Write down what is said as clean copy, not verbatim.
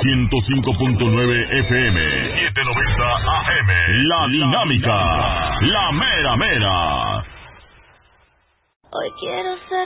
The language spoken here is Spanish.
105.9 FM, 790 AM. La Dinámica, la mera mera. Hoy quiero ser